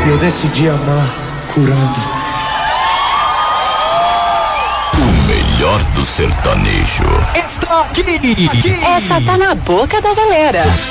Eu decidi amar curando. O melhor do sertanejo está aqui. Essa tá na boca da galera.